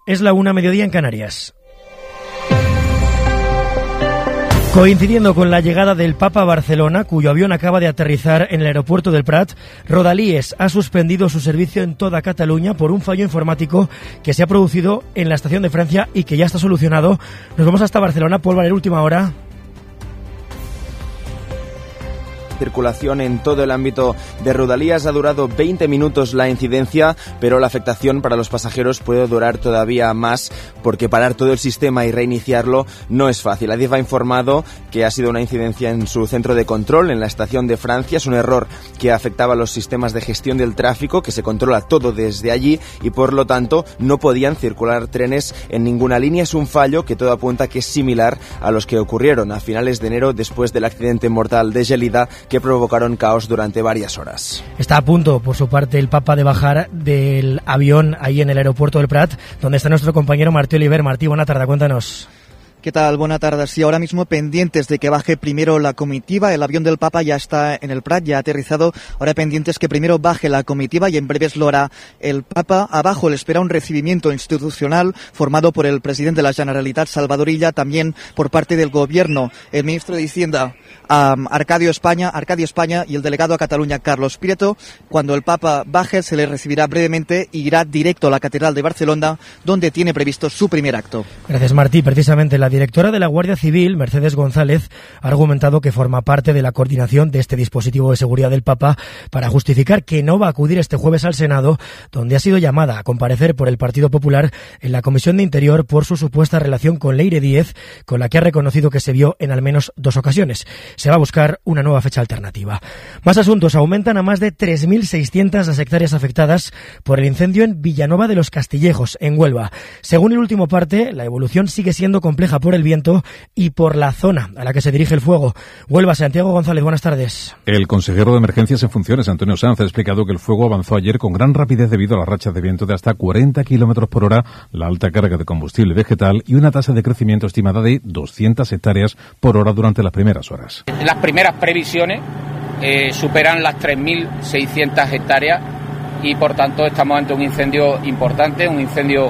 Es la 1:00 mediodía en Canarias. Coincidiendo con la llegada del Papa a Barcelona, cuyo avión acaba de aterrizar en el aeropuerto del Prat, Rodalies ha suspendido su servicio en toda Cataluña por un fallo informático que se ha producido en la estación de Francia y que ya está solucionado. Nos vamos hasta Barcelona. Paul Valer, última hora. Circulación en todo el ámbito de Rodalies. Ha durado 20 minutos la incidencia, pero la afectación para los pasajeros puede durar todavía más, porque parar todo el sistema y reiniciarlo no es fácil. Adif ha informado que ha sido una incidencia en su centro de control en la estación de Francia. Es un error que afectaba a los sistemas de gestión del tráfico, que se controla todo desde allí, y por lo tanto no podían circular trenes en ninguna línea. Es un fallo que todo apunta que es similar a los que ocurrieron a finales de enero después del accidente mortal de Gelida, que provocaron caos durante varias horas. Está a punto, por su parte, el Papa de bajar del avión ahí en el aeropuerto del Prat, donde está nuestro compañero Martí Oliver. Martí, buena tarde, cuéntanos. ¿Qué tal? Buena tarde. Sí, ahora mismo pendientes de que baje primero la comitiva. El avión del Papa ya está en el Prat, ya ha aterrizado. Ahora pendientes que primero baje la comitiva y en breves lo hará el Papa. Abajo le espera un recibimiento institucional formado por el presidente de la Generalitat, Salvador Illa, también por parte del Gobierno, el ministro de Hacienda, Arcadio España, y el delegado a Cataluña, Carlos Prieto. Cuando el Papa baje, se le recibirá brevemente y irá directo a la Catedral de Barcelona, donde tiene previsto su primer acto. Gracias, Martí. Precisamente la directora de la Guardia Civil, Mercedes González, ha argumentado que forma parte de la coordinación de este dispositivo de seguridad del Papa para justificar que no va a acudir este jueves al Senado, donde ha sido llamada a comparecer por el Partido Popular en la Comisión de Interior por su supuesta relación con Leire Díez, con la que ha reconocido que se vio en al menos 2 ocasiones. Se va a buscar una nueva fecha alternativa. Más asuntos. Aumentan a más de 3.600 las hectáreas afectadas por el incendio en Villanueva de los Castillejos, en Huelva. Según el último parte, la evolución sigue siendo compleja por el viento y por la zona a la que se dirige el fuego. Huelva, Santiago González, buenas tardes. El consejero de Emergencias en funciones, Antonio Sanz, ha explicado que el fuego avanzó ayer con gran rapidez debido a las rachas de viento de hasta 40 kilómetros por hora, la alta carga de combustible vegetal y una tasa de crecimiento estimada de 200 hectáreas por hora durante las primeras horas. Las primeras previsiones superan las 3.600 hectáreas y por tanto estamos ante un incendio importante, un incendio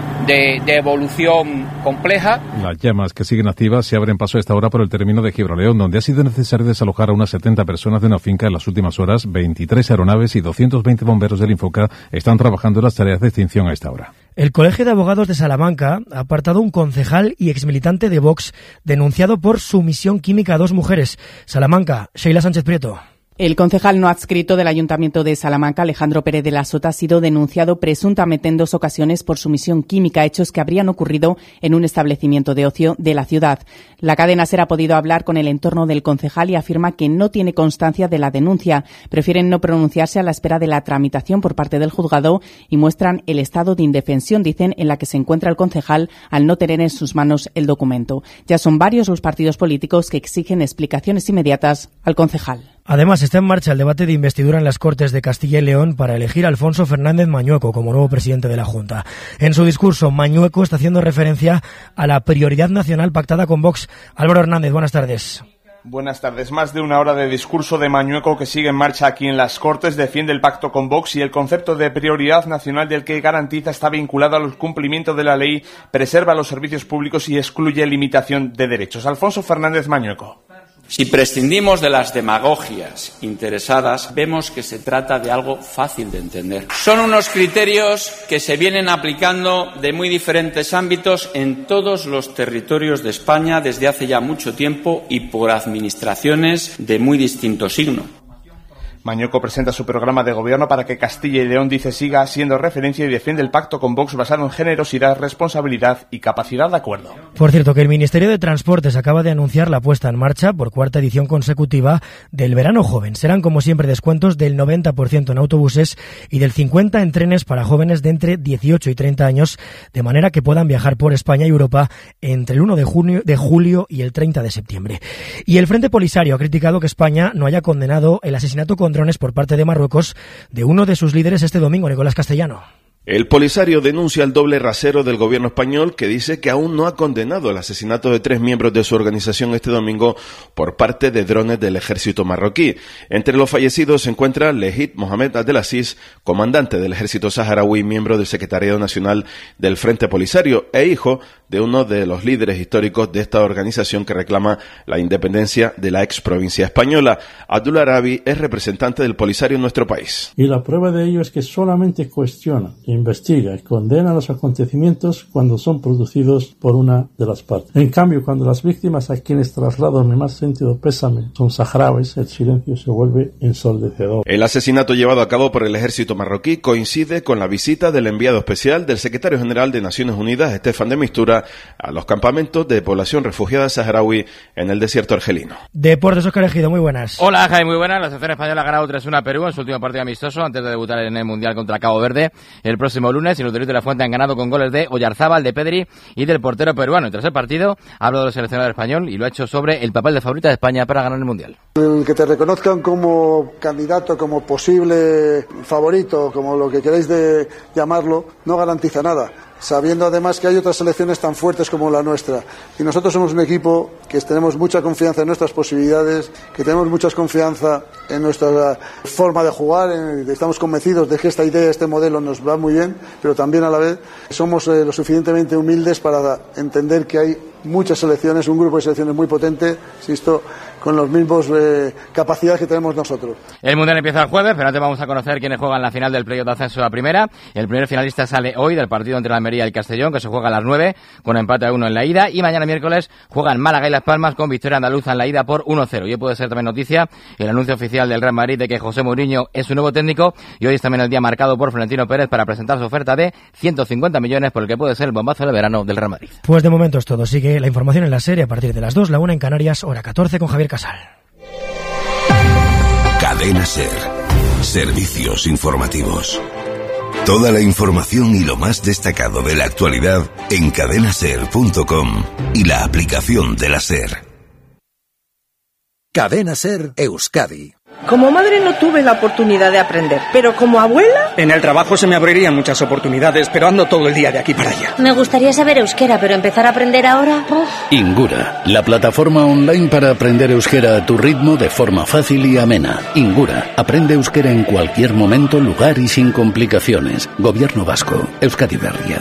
de evolución compleja. Las llamas que siguen activas se abren paso a esta hora por el término de Gibraleón, donde ha sido necesario desalojar a unas 70 personas de una finca en las últimas horas. 23 aeronaves y 220 bomberos del Infoca están trabajando en las tareas de extinción a esta hora. El Colegio de Abogados de Salamanca ha apartado un concejal y exmilitante de Vox denunciado por sumisión química a 2 mujeres. Salamanca, Sheila Sánchez Prieto. El concejal no adscrito del Ayuntamiento de Salamanca, Alejandro Pérez de la Sota, ha sido denunciado presuntamente en 2 ocasiones por sumisión química, hechos que habrían ocurrido en un establecimiento de ocio de la ciudad. La cadena SER ha podido hablar con el entorno del concejal y afirma que no tiene constancia de la denuncia. Prefieren no pronunciarse a la espera de la tramitación por parte del juzgado y muestran el estado de indefensión, dicen, en la que se encuentra el concejal al no tener en sus manos el documento. Ya son varios los partidos políticos que exigen explicaciones inmediatas al concejal. Además, está en marcha el debate de investidura en las Cortes de Castilla y León para elegir a Alfonso Fernández Mañueco como nuevo presidente de la Junta. En su discurso, Mañueco está haciendo referencia a la prioridad nacional pactada con Vox. Álvaro Hernández, buenas tardes. Buenas tardes. Más de una hora de discurso de Mañueco que sigue en marcha aquí en las Cortes. Defiende el pacto con Vox y el concepto de prioridad nacional del que garantiza está vinculado al cumplimiento de la ley, preserva los servicios públicos y excluye limitación de derechos. Alfonso Fernández Mañueco. Si prescindimos de las demagogias interesadas, vemos que se trata de algo fácil de entender. Son unos criterios que se vienen aplicando de muy diferentes ámbitos en todos los territorios de España desde hace ya mucho tiempo y por administraciones de muy distinto signo. Mañueco presenta su programa de gobierno para que Castilla y León, dice, siga siendo referencia y defiende el pacto con Vox basado en generosidad, responsabilidad y capacidad de acuerdo. Por cierto, que el Ministerio de Transportes acaba de anunciar la puesta en marcha por 4ª edición consecutiva del Verano Joven. Serán, como siempre, descuentos del 90% en autobuses y del 50% en trenes para jóvenes de entre 18 y 30 años, de manera que puedan viajar por España y Europa entre el 1 de julio y el 30 de septiembre. Y el Frente Polisario ha criticado que España no haya condenado el asesinato con drones por parte de Marruecos de uno de sus líderes este domingo, Nicolás Castellano. El Polisario denuncia el doble rasero del gobierno español, que dice que aún no ha condenado el asesinato de 3 miembros de su organización este domingo por parte de drones del ejército marroquí. Entre los fallecidos se encuentra Lehit Mohamed Abdelaziz, comandante del ejército saharaui, miembro del Secretariado Nacional del Frente Polisario e hijo de uno de los líderes históricos de esta organización que reclama la independencia de la ex provincia española. Abdul Arabi es representante del Polisario en nuestro país. Y la prueba de ello es que solamente cuestiona, investiga y condena los acontecimientos cuando son producidos por una de las partes. En cambio, cuando las víctimas a quienes traslado mi más sentido pésame son saharauis, el silencio se vuelve ensordecedor. El asesinato llevado a cabo por el ejército marroquí coincide con la visita del enviado especial del secretario general de Naciones Unidas, Estefan de Mistura, a los campamentos de población refugiada saharaui en el desierto argelino. Deportes, Óscar Ejido, muy buenas. Hola, Jaime, muy buenas. La selección española ha ganado 3-1 a Perú en su último partido amistoso antes de debutar en el Mundial contra Cabo Verde el próximo lunes, y los de la Fuente han ganado con goles de Oyarzábal, de Pedri y del portero peruano. Tras el partido, ha hablado del seleccionador español y lo ha hecho sobre el papel de favorita de España para ganar el Mundial. El que te reconozcan como candidato, como posible favorito, como lo que queréis de llamarlo, no garantiza nada, sabiendo además que hay otras selecciones tan fuertes como la nuestra. Y nosotros somos un equipo que tenemos mucha confianza en nuestras posibilidades, que tenemos mucha confianza en nuestra forma de jugar, estamos convencidos de que esta idea, este modelo nos va muy bien, pero también a la vez somos lo suficientemente humildes para entender que hay muchas selecciones, un grupo de selecciones muy potente, insisto, con los mismos capacidades que tenemos nosotros. El Mundial empieza el jueves, pero antes vamos a conocer quiénes juegan la final del playoff de ascenso a primera. El primer finalista sale hoy del partido entre la Almería y el Castellón, que se juega a las 9, con empate a 1 en la ida, y mañana miércoles juegan Málaga y Las Palmas con victoria andaluza en la ida por 1-0. Y hoy puede ser también noticia el anuncio oficial del Real Madrid de que José Mourinho es su nuevo técnico, y hoy es también el día marcado por Florentino Pérez para presentar su oferta de 150 millones por el que puede ser el bombazo de verano del Real Madrid. Pues de momento es todo. Sigue la información en la serie a partir de las 2, la 1 en Canarias, hora 14 con Javier Casal. Cadena SER. Servicios informativos. Toda la información y lo más destacado de la actualidad en cadenaser.com y la aplicación de la SER. Cadena SER Euskadi. Como madre no tuve la oportunidad de aprender, pero como abuela... En el trabajo se me abrirían muchas oportunidades, pero ando todo el día de aquí para allá. Me gustaría saber euskera, pero empezar a aprender ahora... Ingura, la plataforma online para aprender euskera a tu ritmo de forma fácil y amena. Ingura, aprende euskera en cualquier momento, lugar y sin complicaciones. Gobierno Vasco, Euskadi Berria.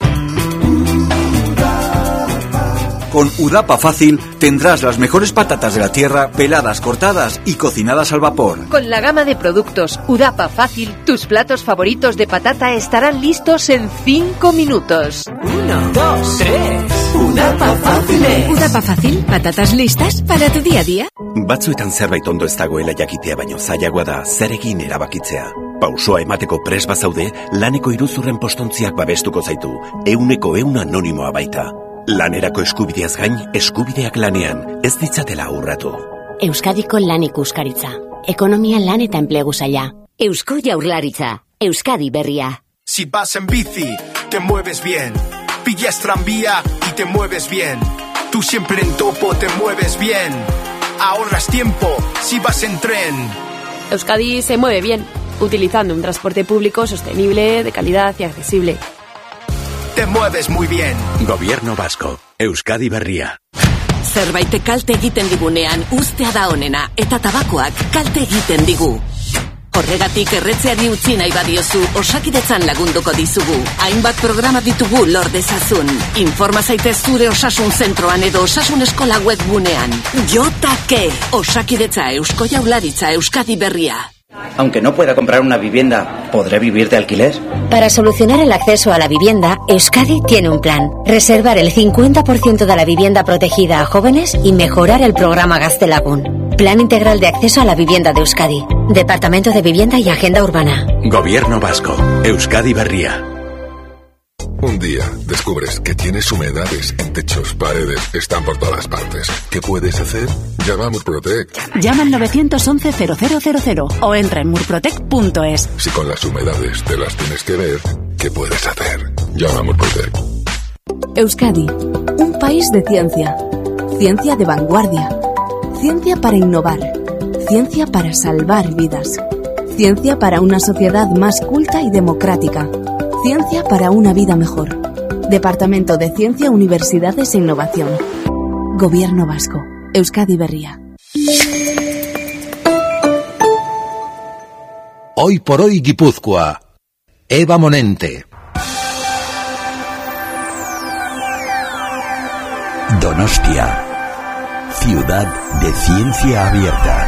Con Udapa Fácil tendrás las mejores patatas de la tierra, peladas, cortadas y cocinadas al vapor. Con la gama de productos Udapa Fácil, tus platos favoritos de patata estarán listos en 5 minutos. 1, 2, 3. Udapa Fácil. Udapa Fácil, patatas listas para tu día a día. Batzuetan zerbait ondo ez dagoela jakitea baino zailagoa da zer egin erabakitzea. Pausoa emateko prest bazaude, laneko iruzurren postontziak babestuko zaitu. 100% anonimoa baita. Lanerako eskubideaz gain, eskubideak lanean, ez ditzatela urratu. Euskadiko lan ikuskaritza. Ekonomia, lan eta enplegu saila. Eusko Jaurlaritza. Euskadi Berria. Si vas en bici, te mueves bien. Pillas tranvía y te mueves bien. Tú siempre en topo te mueves bien. Ahorras tiempo si vas en tren. Euskadi se mueve bien, utilizando un transporte público sostenible, de calidad y accesible. Te mueves muy bien. Gobierno Vasco. Euskadi Berria. Zerbait kalte egiten digunean ustea da onena eta tabakoak kalte egiten digu. Horregatik erretzeari utzi nahi badiozu, Osakidetzan lagunduko dizugu. Hainbat programa ditugu lor dezazun. Informa zaitez zure osasun zentroan edo osasun eskola webgunean. Jotake. Osakidetza, Eusko Jaurlaritza, Euskadi Berria. Aunque no pueda comprar una vivienda, ¿podré vivir de alquiler? Para solucionar el acceso a la vivienda, Euskadi tiene un plan. Reservar el 50% de la vivienda protegida a jóvenes y mejorar el programa Gaztelagun. Plan integral de acceso a la vivienda de Euskadi. Departamento de Vivienda y Agenda Urbana. Gobierno Vasco. Euskadi Berria. Un día descubres que tienes humedades en techos, paredes, están por todas partes. ¿Qué puedes hacer? Llama a Murprotec. Llama al 911-0000 o entra en murprotec.es. Si con las humedades te las tienes que ver, ¿qué puedes hacer? Llama a Murprotec. Euskadi, un país de ciencia. Ciencia de vanguardia. Ciencia para innovar. Ciencia para salvar vidas. Ciencia para una sociedad más culta y democrática. Ciencia para una vida mejor. Departamento de Ciencia, Universidades e Innovación. Gobierno Vasco. Euskadi Berria. Hoy por hoy Guipúzcoa. Eva Monente. Donostia. Ciudad de ciencia abierta.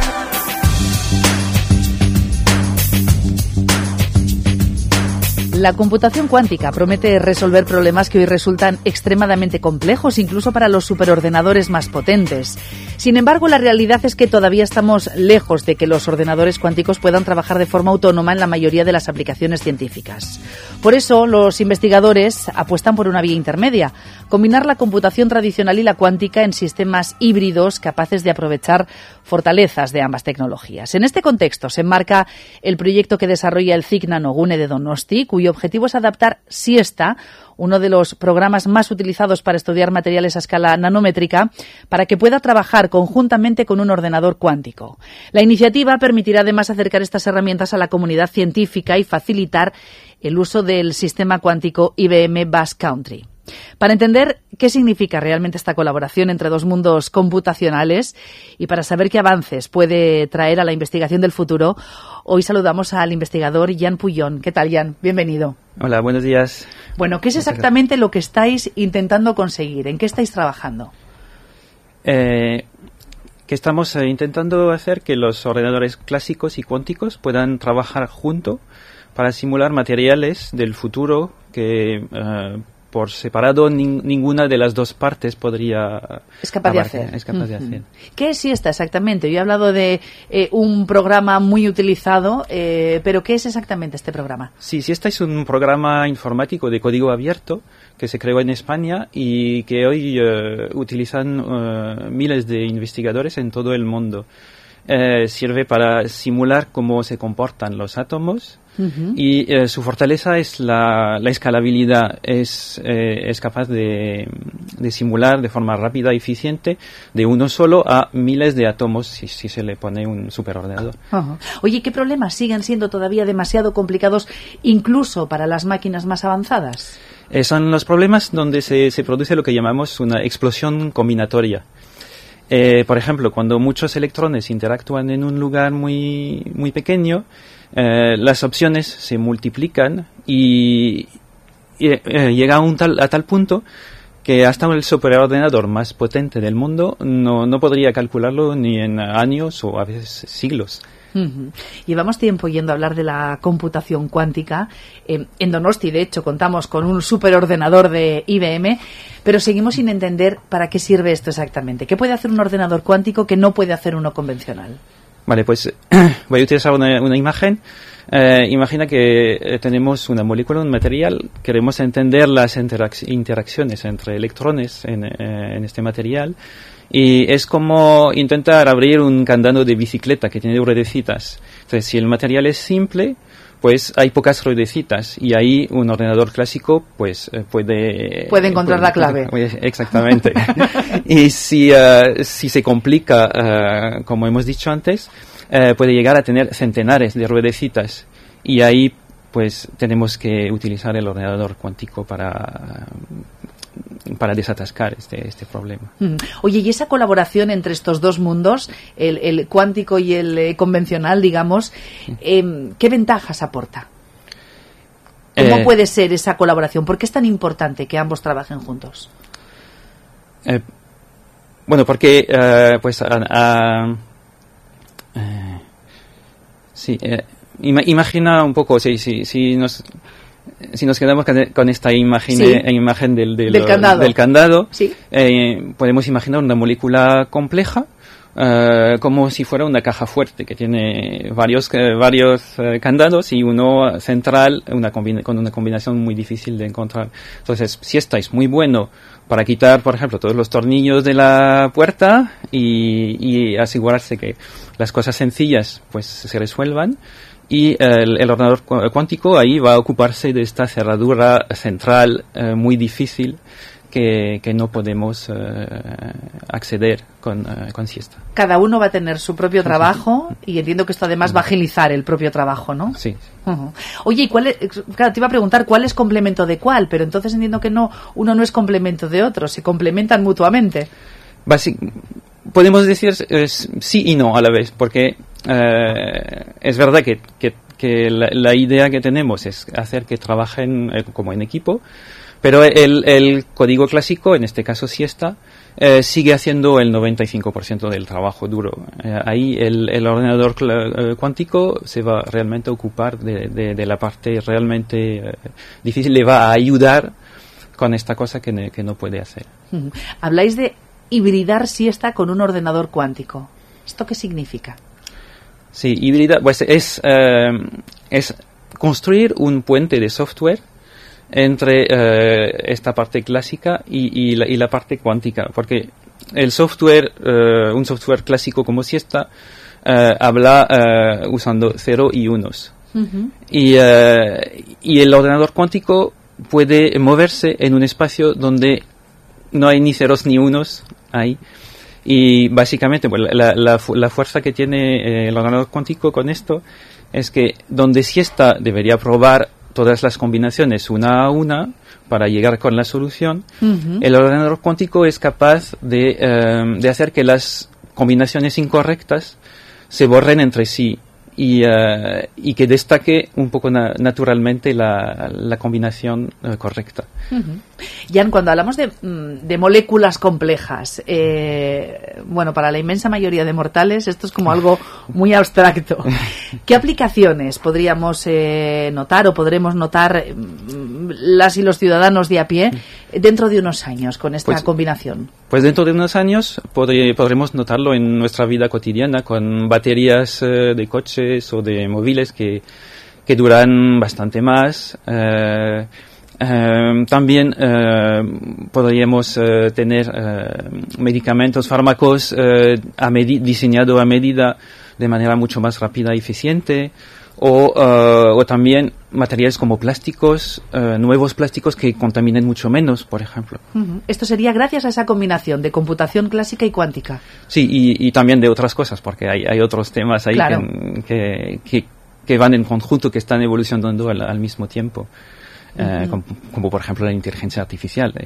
La computación cuántica promete resolver problemas que hoy resultan extremadamente complejos, incluso para los superordenadores más potentes. Sin embargo, la realidad es que todavía estamos lejos de que los ordenadores cuánticos puedan trabajar de forma autónoma en la mayoría de las aplicaciones científicas. Por eso, los investigadores apuestan por una vía intermedia: combinar la computación tradicional y la cuántica en sistemas híbridos capaces de aprovechar fortalezas de ambas tecnologías. En este contexto se enmarca el proyecto que desarrolla el CIC Nanogune de Donosti, cuyo objetivo es adaptar Siesta, uno de los programas más utilizados para estudiar materiales a escala nanométrica, para que pueda trabajar conjuntamente con un ordenador cuántico. La iniciativa permitirá además acercar estas herramientas a la comunidad científica y facilitar el uso del sistema cuántico IBM Basque Country. Para entender qué significa realmente esta colaboración entre dos mundos computacionales y para saber qué avances puede traer a la investigación del futuro, hoy saludamos al investigador Jan Pullón. ¿Qué tal, Jan? Bienvenido. Hola, buenos días. Bueno, ¿qué es exactamente lo que estáis intentando conseguir? ¿En qué estáis trabajando? Que estamos intentando hacer que los ordenadores clásicos y cuánticos puedan trabajar juntos para simular materiales del futuro que por separado ninguna de las dos partes podría es capaz de hacer. Es capaz de hacer. ¿Qué es Siesta exactamente? Yo he hablado de un programa muy utilizado, pero ¿qué es exactamente este programa? Sí, Siesta es un programa informático de código abierto que se creó en España y que hoy utilizan miles de investigadores en todo el mundo. Sirve para simular cómo se comportan los átomos. Y su fortaleza es la escalabilidad. Es capaz de simular de forma rápida y eficiente de uno solo a miles de átomos si se le pone un superordenador. Oye, ¿qué problemas siguen siendo todavía demasiado complicados incluso para las máquinas más avanzadas? Son los problemas donde se produce lo que llamamos una explosión combinatoria. Por ejemplo, cuando muchos electrones interactúan en un lugar muy, muy pequeño, las opciones se multiplican y llega a tal punto que hasta el superordenador más potente del mundo no podría calcularlo ni en años o a veces siglos. Llevamos tiempo yendo a hablar de la computación cuántica. En Donosti, de hecho, contamos con un superordenador de IBM, pero seguimos sin entender para qué sirve esto exactamente. ¿Qué puede hacer un ordenador cuántico que no puede hacer uno convencional? Vale, pues voy a utilizar una imagen. Imagina que tenemos una molécula, un material, queremos entender las interacciones entre electrones en este material. Y es como intentar abrir un candado de bicicleta que tiene ruedecitas. Entonces, si el material es simple, pues hay pocas ruedecitas y ahí un ordenador clásico pues puede encontrar la clave. Exactamente. Y si se complica, como hemos dicho antes, puede llegar a tener centenares de ruedecitas y ahí pues tenemos que utilizar el ordenador cuántico para desatascar este problema. Oye, ¿y esa colaboración entre estos dos mundos, el cuántico y el convencional, digamos, qué ventajas aporta? ¿Cómo puede ser esa colaboración? ¿Por qué es tan importante que ambos trabajen juntos? Bueno, porque imagina un poco, si nos quedamos con esta imagen del candado, sí. Podemos imaginar una molécula compleja como si fuera una caja fuerte que tiene varios candados y uno central con una combinación muy difícil de encontrar. Entonces, si estáis muy bueno para quitar, por ejemplo, todos los tornillos de la puerta y asegurarse que las cosas sencillas pues se resuelvan. Y el ordenador cuántico ahí va a ocuparse de esta cerradura central muy difícil que no podemos acceder con siesta. Cada uno va a tener su propio trabajo y entiendo que esto además va a agilizar el propio trabajo, ¿no? Sí. Uh-huh. Oye, ¿y cuál es? Claro, te iba a preguntar cuál es complemento de cuál, pero entonces entiendo que uno no es complemento de otro, se complementan mutuamente. Podemos decir sí y no a la vez, porque es verdad que la idea que tenemos es hacer que trabajen como en equipo, pero el código clásico, en este caso siesta, sigue haciendo el 95% del trabajo duro. Ahí el ordenador cuántico se va realmente a ocupar de la parte realmente difícil, le va a ayudar con esta cosa que no puede hacer. Uh-huh. Habláis de hibridar siesta con un ordenador cuántico. ¿Esto qué significa? Sí, híbrida, pues es construir un puente de software entre esta parte clásica y la parte cuántica, porque el software, un software clásico como siesta, habla usando 0 y 1. Uh-huh. Y el ordenador cuántico puede moverse en un espacio donde no hay ni ceros ni unos ahí. Y básicamente pues, la fuerza que tiene el ordenador cuántico con esto es que donde siesta debería probar todas las combinaciones una a una para llegar con la solución, uh-huh. El ordenador cuántico es capaz de hacer que las combinaciones incorrectas se borren entre sí y que destaque un poco naturalmente la combinación correcta. Uh-huh. Jan, cuando hablamos de moléculas complejas, bueno, para la inmensa mayoría de mortales esto es como algo muy abstracto. ¿Qué aplicaciones podríamos notar o podremos notar las y los ciudadanos de a pie dentro de unos años con esta combinación? Pues dentro de unos años podremos notarlo en nuestra vida cotidiana con baterías de coches o de móviles que duran bastante más. También podríamos tener medicamentos, fármacos diseñados a medida de manera mucho más rápida y eficiente. O también materiales como plásticos, nuevos plásticos que contaminen mucho menos, por ejemplo. Uh-huh. Esto sería gracias a esa combinación de computación clásica y cuántica. Sí, y también de otras cosas, porque hay otros temas ahí claro. que van en conjunto, que están evolucionando al mismo tiempo. Uh-huh. Como por ejemplo la inteligencia artificial.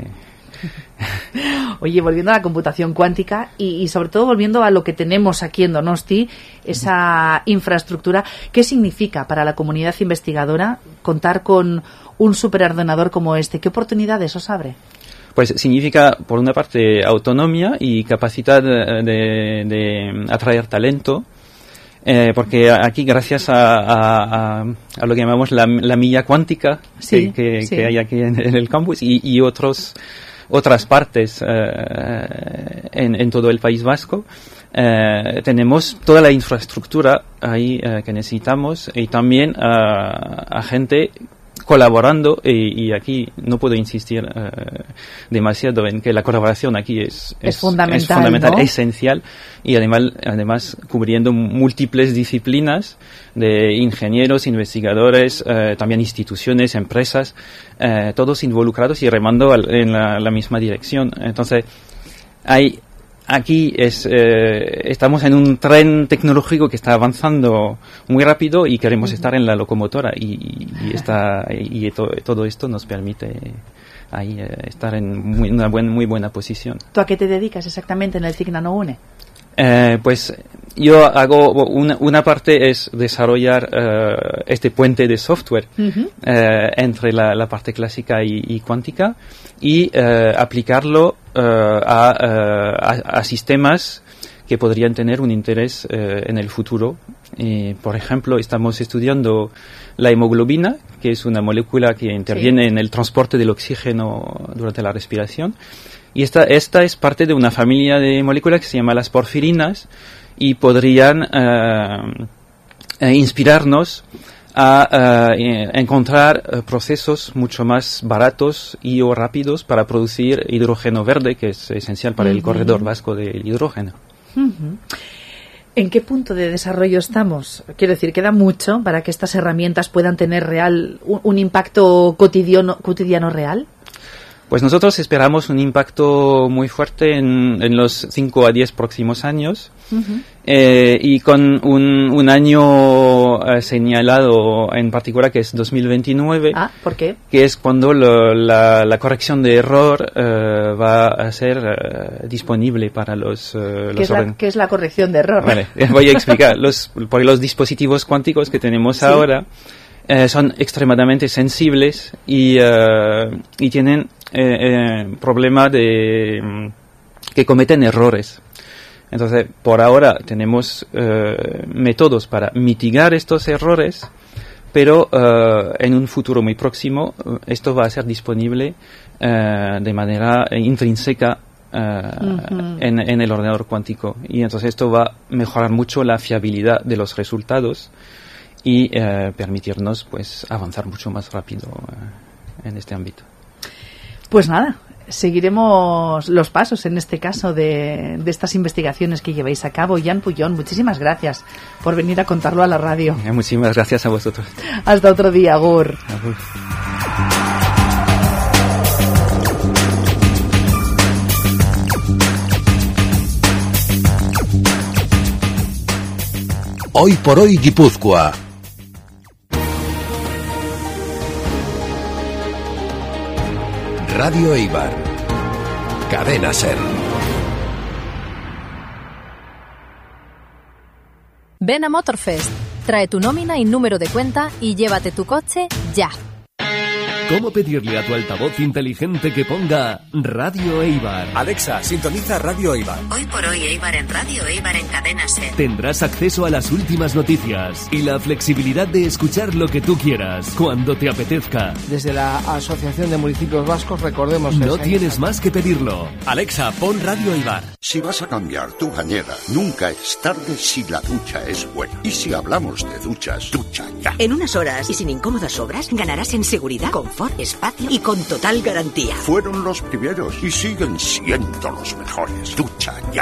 Oye, volviendo a la computación cuántica y sobre todo volviendo a lo que tenemos aquí en Donosti, esa infraestructura, ¿qué significa para la comunidad investigadora contar con un superordenador como este? ¿Qué oportunidades os abre? Pues significa, por una parte, autonomía y capacidad de atraer talento. Porque aquí, gracias a lo que llamamos la milla cuántica sí, que hay aquí en el campus y otras partes en todo el País Vasco, tenemos toda la infraestructura ahí que necesitamos y también a gente colaborando y aquí no puedo insistir demasiado en que la colaboración aquí es fundamental, ¿no? Esencial y además cubriendo múltiples disciplinas de ingenieros, investigadores, también instituciones, empresas, todos involucrados y remando en la misma dirección. Entonces aquí estamos en un tren tecnológico que está avanzando muy rápido y queremos estar en la locomotora y todo esto nos permite ahí estar en una muy buena posición. ¿Tú a qué te dedicas exactamente en el TIC Nano-UNE? Pues yo hago una parte es desarrollar este puente de software uh-huh. Entre la parte clásica y cuántica y aplicarlo a sistemas que podrían tener un interés en el futuro. Por ejemplo, estamos estudiando la hemoglobina, que es una molécula que interviene en el transporte del oxígeno durante la respiración. Y esta es parte de una familia de moléculas que se llama las porfirinas y podrían inspirarnos a encontrar procesos mucho más baratos y o rápidos para producir hidrógeno verde, que es esencial para el corredor vasco del hidrógeno. Uh-huh. ¿En qué punto de desarrollo estamos? Quiero decir, queda mucho para que estas herramientas puedan tener un impacto cotidiano real. Pues nosotros esperamos un impacto muy fuerte en los 5 a 10 próximos años. Uh-huh. Y con un año señalado en particular, que es 2029. ¿Por qué? Que es cuando la corrección de error va a ser disponible para los ¿Qué es la corrección de error? Vale, voy a explicar. Porque los dispositivos cuánticos que tenemos ahora son extremadamente sensibles y tienen problema de que cometen errores. Entonces, por ahora tenemos métodos para mitigar estos errores, pero en un futuro muy próximo esto va a ser disponible de manera intrínseca en el ordenador cuántico. Y entonces esto va a mejorar mucho la fiabilidad de los resultados y permitirnos pues avanzar mucho más rápido en este ámbito. Pues nada, seguiremos los pasos en este caso de estas investigaciones que lleváis a cabo. Jan Pullón, muchísimas gracias por venir a contarlo a la radio. Muchísimas gracias a vosotros. Hasta otro día, Agur. Agur. Hoy por hoy Guipúzcoa. Radio Eibar. Cadena SER. Ven a Motorfest. Trae tu nómina y número de cuenta y llévate tu coche ya. ¿Cómo pedirle a tu altavoz inteligente que ponga Radio Eibar? Alexa, sintoniza Radio Eibar. Hoy por hoy Eibar en Radio Eibar en Cadena SER. Tendrás acceso a las últimas noticias y la flexibilidad de escuchar lo que tú quieras, cuando te apetezca. Desde la Asociación de Municipios Vascos recordemos... No tienes más que pedirlo. Alexa, pon Radio Eibar. Si vas a cambiar tu bañera, nunca es tarde si la ducha es buena. Y si hablamos de duchas, ducha ya. En unas horas y sin incómodas obras, ganarás en seguridad, confort, espacio y con total garantía. Fueron los primeros y siguen siendo los mejores. Ducha ya.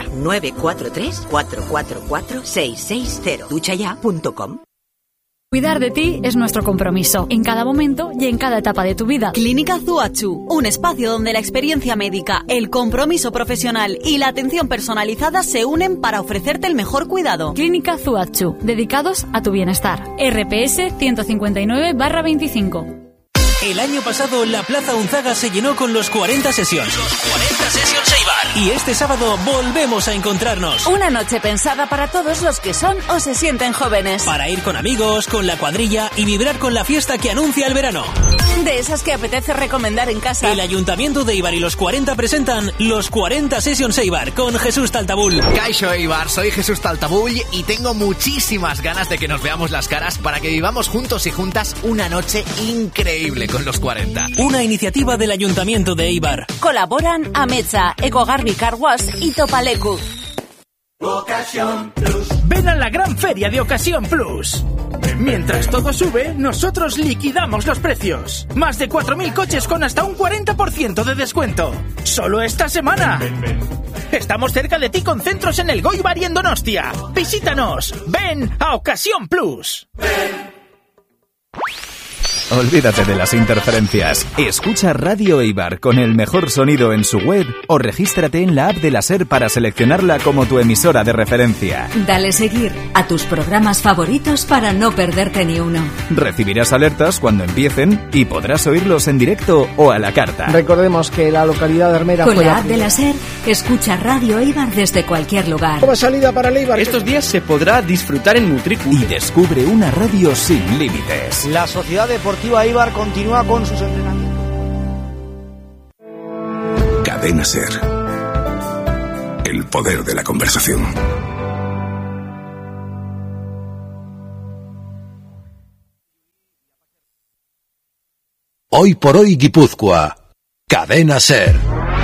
943-444-660. duchaya.com. Cuidar de ti es nuestro compromiso, en cada momento y en cada etapa de tu vida. Clínica Zuachu, un espacio donde la experiencia médica, el compromiso profesional y la atención personalizada se unen para ofrecerte el mejor cuidado. Clínica Zuachu, dedicados a tu bienestar. RPS 159/25. El año pasado la Plaza Unzaga se llenó con los 40 Sessions. Los 40 Sessions Eibar. Y este sábado volvemos a encontrarnos. Una noche pensada para todos los que son o se sienten jóvenes. Para ir con amigos, con la cuadrilla y vibrar con la fiesta que anuncia el verano. De esas que apetece recomendar en casa. El Ayuntamiento de Eibar y los 40 presentan los 40 Sessions Eibar con Jesús Taltabull. Kaixo Eibar, soy Jesús Taltabull y tengo muchísimas ganas de que nos veamos las caras para que vivamos juntos y juntas una noche increíble con los 40. Una iniciativa del Ayuntamiento de Eibar. Colaboran Ametsa, Ecogarbi Car Wash y Topalecu. Ocasión Plus. Ven a la gran feria de Ocasión Plus. Mientras todo sube, nosotros liquidamos los precios. Más de 4.000 coches con hasta un 40% de descuento. Solo esta semana. Ven. Estamos cerca de ti con centros en el Goibar y en Donostia. Visítanos. Ven a Ocasión Plus. Olvídate de las interferencias. Escucha Radio Eibar con el mejor sonido en su web o regístrate en la app de la SER para seleccionarla como tu emisora de referencia. Dale seguir a tus programas favoritos para no perderte ni uno. Recibirás alertas cuando empiecen y podrás oírlos en directo o a la carta. Recordemos que la localidad de Armera con la app de la SER, escucha Radio Eibar desde cualquier lugar. Como salida para el Eibar. Estos días se podrá disfrutar en Nutricu. Y descubre una radio sin límites. La Sociedad Deportiva Eibar continúa con sus entrenamientos. Cadena SER. El poder de la conversación. Hoy por hoy Guipúzcoa. Cadena SER.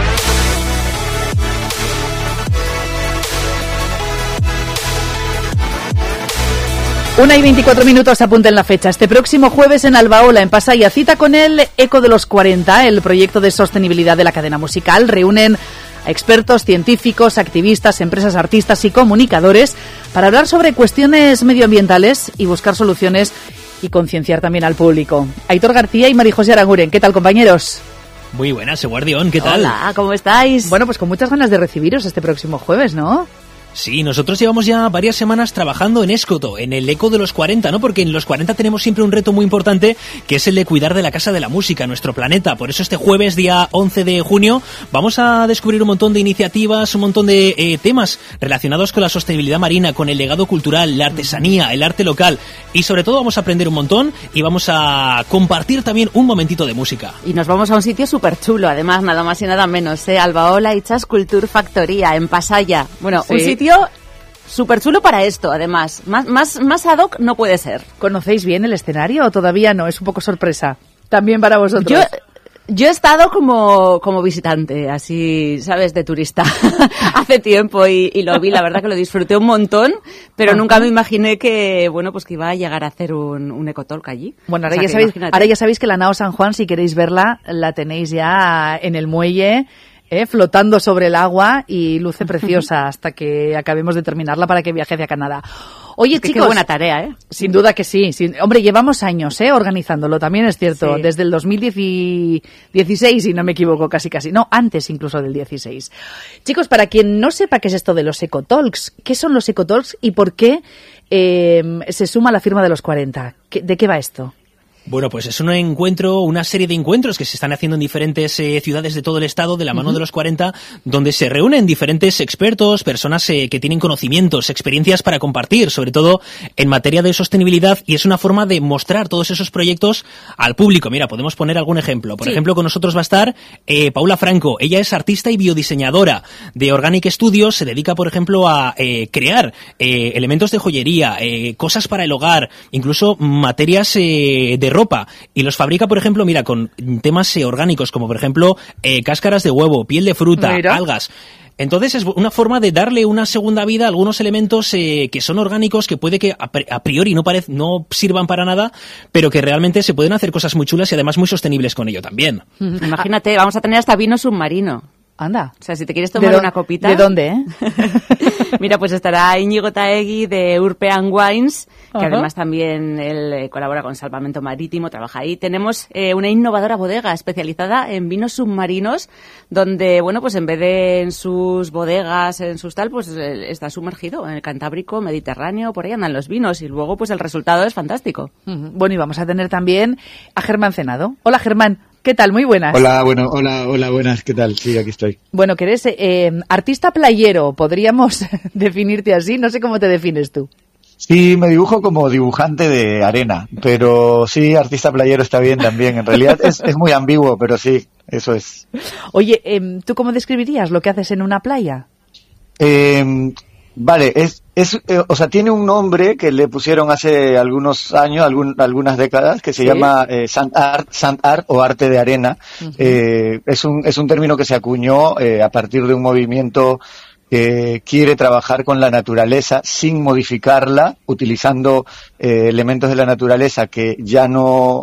Una y 24 minutos, apunten la fecha. Este próximo jueves en Albaola, en Pasaya, cita con el Eco de los 40, el proyecto de sostenibilidad de la cadena musical. Reúnen a expertos, científicos, activistas, empresas, artistas y comunicadores para hablar sobre cuestiones medioambientales y buscar soluciones y concienciar también al público. Aitor García y María José Aranguren. ¿Qué tal, compañeros? Muy buenas, Guardión, ¿qué tal? Hola, ¿cómo estáis? Bueno, pues con muchas ganas de recibiros este próximo jueves, ¿no? Sí, nosotros llevamos ya varias semanas trabajando en Escoto, en el Eco de los 40, ¿no? Porque en los 40 tenemos siempre un reto muy importante, que es el de cuidar de la Casa de la Música, nuestro planeta. Por eso este jueves, día 11 de junio, vamos a descubrir un montón de iniciativas, un montón de temas relacionados con la sostenibilidad marina, con el legado cultural, la artesanía, el arte local. Y sobre todo vamos a aprender un montón y vamos a compartir también un momentito de música. Y nos vamos a un sitio súper chulo, además, nada más y nada menos, Albaola Ichas Culture Factoría, en Pasaya. Bueno, sí. Un sitio súper chulo para esto, además. Más ad hoc no puede ser. ¿Conocéis bien el escenario o todavía no? Es un poco sorpresa. También para vosotros. Yo he estado como visitante, así, ¿sabes?, de turista hace tiempo y lo vi, la verdad que lo disfruté un montón, pero nunca me imaginé que, bueno, pues que iba a llegar a hacer un ecotalk allí. Bueno, ahora ya sabéis que la nao San Juan, si queréis verla, la tenéis ya en el muelle, flotando sobre el agua y luce preciosa hasta que acabemos de terminarla para que viaje hacia Canadá. Oye, chicos, qué buena tarea, Sin duda que sí. Hombre, llevamos años, organizándolo, también es cierto, sí. Desde el 2016, si no me equivoco, casi. No, antes incluso del 16. Chicos, para quien no sepa qué es esto de los ecotalks, ¿qué son los ecotalks y por qué se suma la firma de los 40? ¿De qué va esto? Bueno, pues es una serie de encuentros que se están haciendo en diferentes ciudades de todo el estado de la mano de los 40, donde se reúnen diferentes expertos, personas que tienen conocimientos, experiencias para compartir, sobre todo en materia de sostenibilidad, y es una forma de mostrar todos esos proyectos al público. Mira, podemos poner algún ejemplo. Por ejemplo, con nosotros va a estar Paula Franco. Ella es artista y biodiseñadora de Organic Studios. Se dedica, por ejemplo, a crear elementos de joyería, cosas para el hogar, incluso materias de ropa, y los fabrica, por ejemplo, mira, con temas orgánicos, como por ejemplo cáscaras de huevo, piel de fruta, algas. Entonces es una forma de darle una segunda vida a algunos elementos que son orgánicos, que puede que a priori no sirvan para nada, pero que realmente se pueden hacer cosas muy chulas y además muy sostenibles con ello también. Imagínate, vamos a tener hasta vino submarino. Anda. O sea, si te quieres tomar una copita... ¿De dónde, Mira, pues estará Íñigo Taegui de Urpean Wines, que además también él colabora con Salvamento Marítimo, trabaja ahí. Tenemos una innovadora bodega especializada en vinos submarinos, donde, bueno, pues en vez de en sus bodegas, en sus tal, pues está sumergido en el Cantábrico, Mediterráneo, por ahí andan los vinos, y luego pues el resultado es fantástico. Bueno, y vamos a tener también a Germán Cenado. Hola, Germán. ¿Qué tal? Muy buenas. Hola, buenas, ¿qué tal? Sí, aquí estoy. Bueno, que eres artista playero, podríamos definirte así, no sé cómo te defines tú. Sí, me dibujo como dibujante de arena, pero sí, artista playero está bien también. En realidad es muy ambiguo, pero sí, eso es. Oye, ¿tú cómo describirías lo que haces en una playa? Vale, o sea, tiene un nombre que le pusieron hace algunos años, algunas décadas, que se llama sand art o arte de arena. Es un término que se acuñó a partir de un movimiento que quiere trabajar con la naturaleza sin modificarla, utilizando elementos de la naturaleza que ya no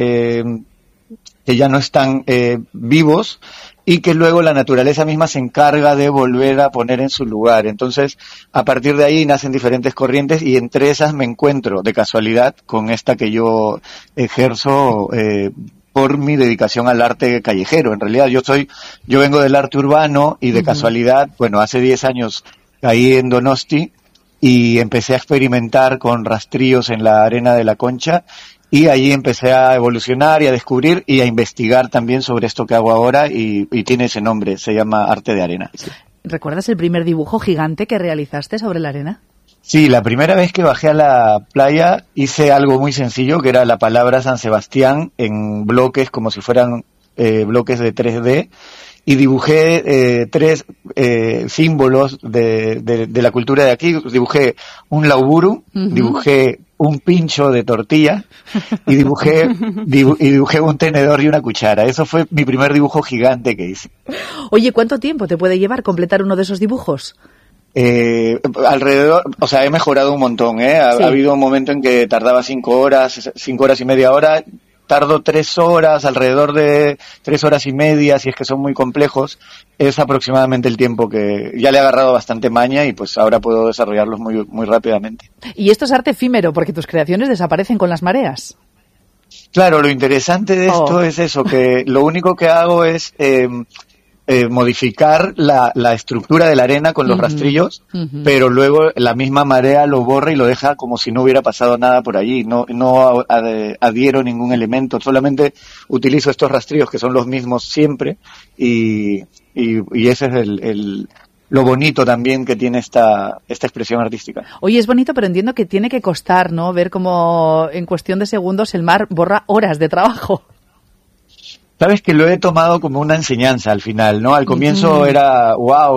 están vivos, y que luego la naturaleza misma se encarga de volver a poner en su lugar. Entonces, a partir de ahí nacen diferentes corrientes, y entre esas me encuentro de casualidad con esta que yo ejerzo por mi dedicación al arte callejero. En realidad yo vengo del arte urbano, y de casualidad, bueno, hace 10 años caí en Donosti y empecé a experimentar con rastrillos en la arena de la Concha, y allí empecé a evolucionar y a descubrir y a investigar también sobre esto que hago ahora, y tiene ese nombre, se llama arte de arena. Sí. ¿Recuerdas el primer dibujo gigante que realizaste sobre la arena? Sí, la primera vez que bajé a la playa hice algo muy sencillo, que era la palabra San Sebastián en bloques, como si fueran bloques de 3D, y dibujé 3 símbolos de la cultura de aquí. Dibujé un lauburu, dibujé un pincho de tortilla y dibujé un tenedor y una cuchara. Eso fue mi primer dibujo gigante que hice. Oye, ¿cuánto tiempo te puede llevar completar uno de esos dibujos? Alrededor, o sea, he mejorado un montón, Ha habido un momento en que tardaba 5 horas y media hora. Tardo 3 horas, alrededor de 3 horas y media, si es que son muy complejos. Es aproximadamente el tiempo que ya le he agarrado bastante maña, y pues ahora puedo desarrollarlos muy, muy rápidamente. Y esto es arte efímero, porque tus creaciones desaparecen con las mareas. Claro, lo interesante de esto es eso, que lo único que hago es modificar la estructura de la arena con los rastrillos, pero luego la misma marea lo borra y lo deja como si no hubiera pasado nada por allí. No adhiero ningún elemento, solamente utilizo estos rastrillos que son los mismos siempre y ese es lo bonito también que tiene esta expresión artística. Oye, es bonito, pero entiendo que tiene que costar, ¿no? Ver cómo en cuestión de segundos el mar borra horas de trabajo. Sabes que lo he tomado como una enseñanza al final, ¿no? Al comienzo era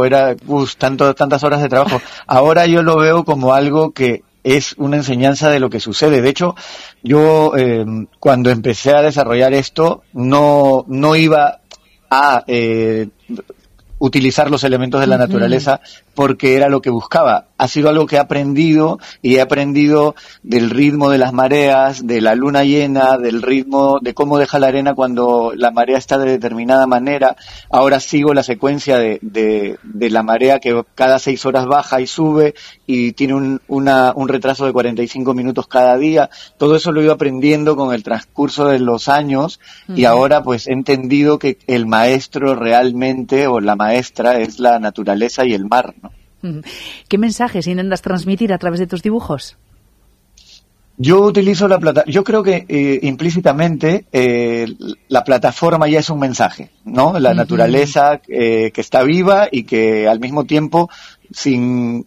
tantas horas de trabajo. Ahora yo lo veo como algo que es una enseñanza de lo que sucede. De hecho, yo cuando empecé a desarrollar esto no iba a utilizar los elementos de la naturaleza porque era lo que buscaba. Ha sido algo que he aprendido y he aprendido del ritmo de las mareas, de la luna llena, del ritmo de cómo deja la arena cuando la marea está de determinada manera. Ahora sigo la secuencia de la marea que cada 6 horas baja y sube y tiene un retraso de 45 minutos cada día. Todo eso lo he ido aprendiendo con el transcurso de los años y ahora pues he entendido que el maestro realmente o la maestra es la naturaleza y el mar, ¿no? ¿Qué mensajes intentas transmitir a través de tus dibujos? Yo utilizo yo creo que implícitamente la plataforma ya es un mensaje, ¿no? La naturaleza que está viva y que al mismo tiempo sin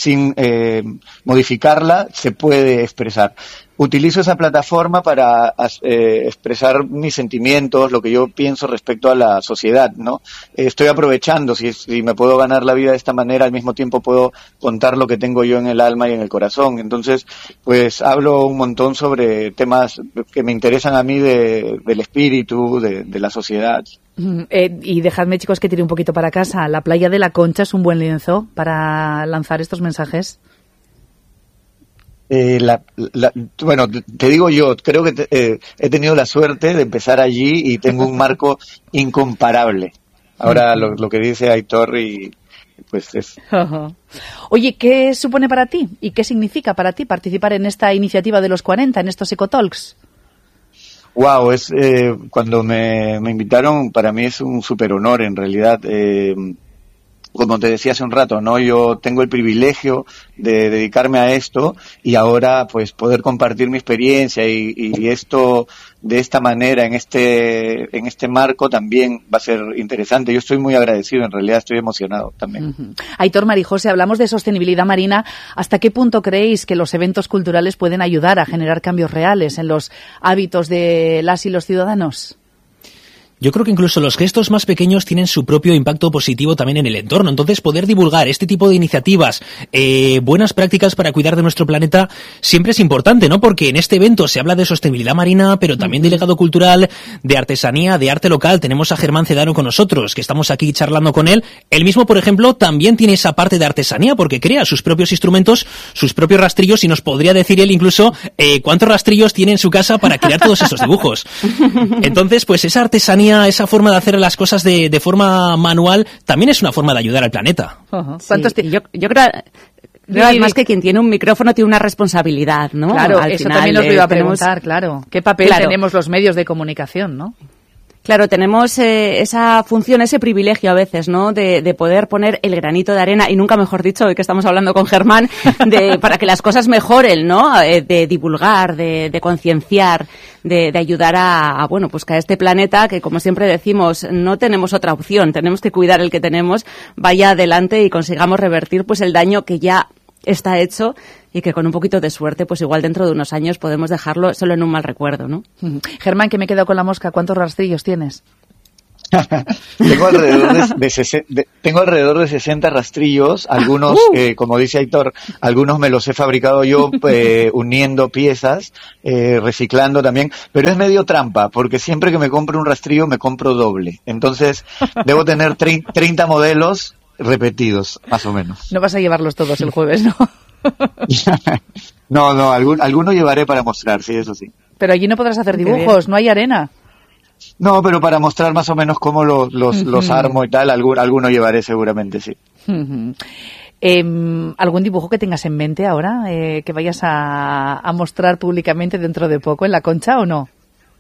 modificarla se puede expresar. Utilizo esa plataforma para expresar mis sentimientos, lo que yo pienso respecto a la sociedad, ¿no? Estoy aprovechando, si me puedo ganar la vida de esta manera, al mismo tiempo puedo contar lo que tengo yo en el alma y en el corazón. Entonces, pues hablo un montón sobre temas que me interesan a mí del espíritu, de la sociedad. Y dejadme, chicos, que tire un poquito para casa. La playa de la Concha es un buen lienzo para lanzar estos mensajes. Bueno, te digo yo, creo que he tenido la suerte de empezar allí y tengo un marco incomparable. Ahora lo que dice Aitor y pues es... Oye, ¿qué supone para ti y qué significa para ti participar en esta iniciativa de los 40, en estos Ecotalks? Wow, cuando me invitaron, para mí es un súper honor en realidad. Como te decía hace un rato, ¿no? Yo tengo el privilegio de dedicarme a esto y ahora pues poder compartir mi experiencia y esto de esta manera en este marco también va a ser interesante. Yo estoy muy agradecido, en realidad estoy emocionado también. Aitor, Marijose, hablamos de sostenibilidad marina. ¿Hasta qué punto creéis que los eventos culturales pueden ayudar a generar cambios reales en los hábitos de las y los ciudadanos? Yo creo que incluso los gestos más pequeños tienen su propio impacto positivo también en el entorno. Entonces, poder divulgar este tipo de iniciativas, buenas prácticas para cuidar de nuestro planeta, siempre es importante, ¿no? Porque en este evento se habla de sostenibilidad marina, pero también de legado cultural, de artesanía, de arte local. Tenemos a Germán Cedano con nosotros, que estamos aquí charlando con él. Él mismo, por ejemplo, también tiene esa parte de artesanía, porque crea sus propios instrumentos, sus propios rastrillos, y nos podría decir él incluso cuántos rastrillos tiene en su casa para crear todos esos dibujos. Entonces, pues esa artesanía, esa forma de hacer las cosas de forma manual, también es una forma de ayudar al planeta. ¿Cuántos yo creo además que quien tiene un micrófono tiene una responsabilidad, ¿no? Claro, al eso final, también os lo iba a preguntar, claro. ¿Qué papel tenemos los medios de comunicación, no? Claro, tenemos esa función, ese privilegio a veces, ¿no? De poder poner el granito de arena, y nunca mejor dicho, hoy que estamos hablando con Germán, para que las cosas mejoren, ¿no? De divulgar, de concienciar, de ayudar a pues que a este planeta, que como siempre decimos, no tenemos otra opción, tenemos que cuidar el que tenemos, vaya adelante y consigamos revertir pues el daño que ya está hecho, y que con un poquito de suerte, pues igual dentro de unos años podemos dejarlo solo en un mal recuerdo, ¿no? Germán, que me he quedado con la mosca, ¿cuántos rastrillos tienes? Tengo alrededor de 60 rastrillos, algunos, como dice Aitor, algunos me los he fabricado yo uniendo piezas, reciclando también, pero es medio trampa, porque siempre que me compro un rastrillo me compro doble, entonces debo tener 30 modelos repetidos, más o menos. No vas a llevarlos todos el jueves, ¿no? No, alguno llevaré para mostrar, sí, eso sí. Pero allí no podrás hacer dibujos, no hay arena. No, pero para mostrar más o menos cómo los armo y tal, alguno llevaré seguramente, sí. ¿Algún dibujo que tengas en mente ahora, que vayas a mostrar públicamente dentro de poco en la Concha o no?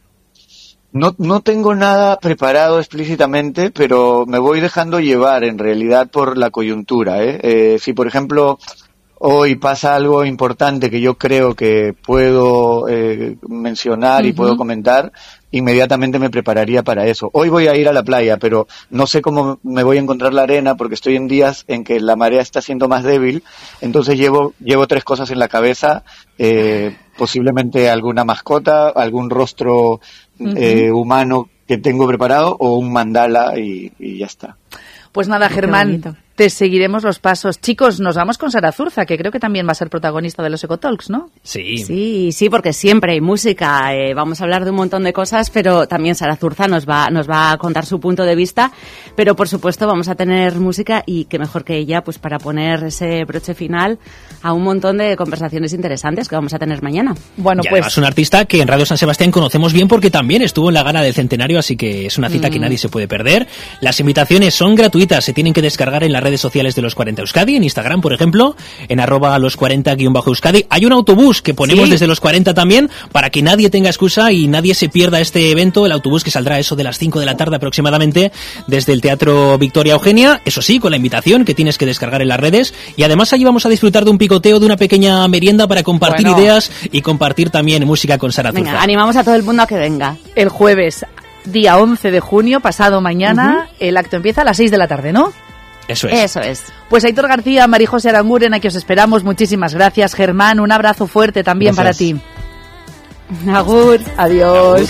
No tengo nada preparado explícitamente, pero me voy dejando llevar en realidad por la coyuntura, si por ejemplo hoy pasa algo importante que yo creo que puedo mencionar y puedo comentar, inmediatamente me prepararía para eso. Hoy voy a ir a la playa, pero no sé cómo me voy a encontrar la arena porque estoy en días en que la marea está siendo más débil, entonces llevo 3 cosas en la cabeza, posiblemente alguna mascota, algún rostro humano que tengo preparado o un mandala y ya está. Pues nada, Germán, te seguiremos los pasos. Chicos, nos vamos con Sara Zurza, que creo que también va a ser protagonista de los Ecotalks, ¿no? Sí, porque siempre hay música. Vamos a hablar de un montón de cosas, pero también Sara Zurza nos va a contar su punto de vista. Pero, por supuesto, vamos a tener música y qué mejor que ella pues para poner ese broche final a un montón de conversaciones interesantes que vamos a tener mañana. Bueno, y además un artista que en Radio San Sebastián conocemos bien porque también estuvo en la gala del centenario, así que es una cita que nadie se puede perder. Las invitaciones son gratuitas, se tienen que descargar en las redes sociales de Los 40 Euskadi, en Instagram, por ejemplo, en @los40_Euskadi. Hay un autobús que ponemos desde Los 40 también, para que nadie tenga excusa y nadie se pierda este evento. El autobús que saldrá eso de las 5 de la tarde aproximadamente desde el Teatro Victoria Eugenia, eso sí, con la invitación que tienes que descargar en las redes. Y además allí vamos a disfrutar de un picoteo, de una pequeña merienda para compartir ideas y compartir también música con Sara Zurza. Venga, animamos a todo el mundo a que venga. El jueves, día 11 de junio, pasado mañana, el acto empieza a las 6 de la tarde, ¿no? Eso es. Eso es. Pues Aitor García, María José Aranguren, aquí os esperamos. Muchísimas gracias, Germán. Un abrazo fuerte también para ti. Agur. Adiós.